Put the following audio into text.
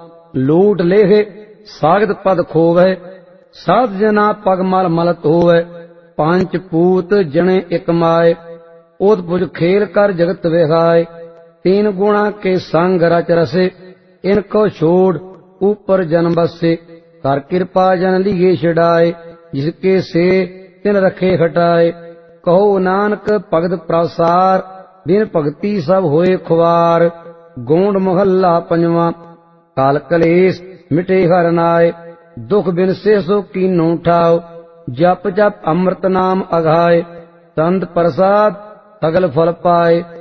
लूट लेहे सागत पद खोवै। साध जना पग मल मल धोवै। पंच पूत जने एक माय। ओत भुज खेल कर जगत विहाय। तीन गुणा के संग रच रसे। इनको छोड़ ऊपर जन बसे। कर कृपा जन लिए छड़ाए। जिसके से तिन रखे हटाए। कहो नानक भगत प्रसार। बिन भगति सब होए खुवार। गोंड मोहल्ला पंजवा। काल कलेश मिटे हर नाय। दुख बिन से सो कीनो ठाओ। जप जप अमृत नाम अघाय। संत प्रसाद सगल फल पाए।